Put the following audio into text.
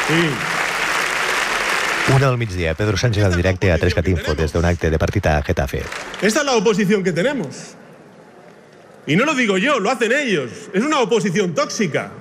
Sí. Una del migdia, Pedro Sánchez en directe a 3cat Info desde un acte de partit a Getafe. Esta es la oposición que tenemos. Y no lo digo yo, lo hacen ellos. Es una oposición tóxica.